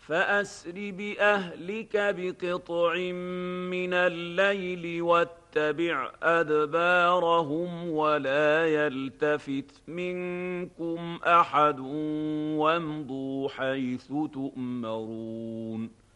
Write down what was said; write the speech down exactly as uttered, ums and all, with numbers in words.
فأسر بأهلك بقطع من الليل واتبع أدبارهم ولا يلتفت منكم أحد وامضوا حيث تؤمرون